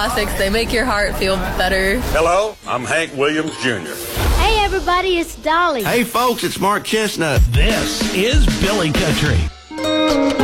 classics. They make your heart feel better. Hello, I'm Hank Williams Jr. Hey, everybody, it's Dolly. Hey, folks, it's Mark Chestnut. This is Billy Country.